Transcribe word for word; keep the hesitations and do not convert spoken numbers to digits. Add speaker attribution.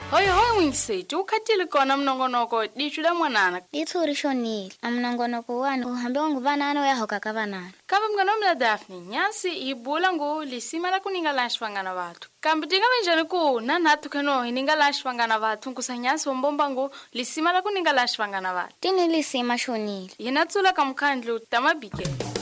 Speaker 1: Hoi hoi Wingiseti, ukhatile kona mnongonoko ditshula mwanana.
Speaker 2: Ditshuri shonile, amnongonoko wani uhambe wangu vanana uyahoka ka vanana.
Speaker 1: Kamba mnganomla Daphne, nyansi ibula ngu lisima la kuninga lanshwangana vatu. Kamba tinga menjani ku na natu kano hininga lanshwangana vatu nkusa nyansi wombomba ngu lisima la kuninga lanshwangana vatu.
Speaker 2: Tini lisima shonile.
Speaker 1: Yinatsula kamkhandlu tamabike.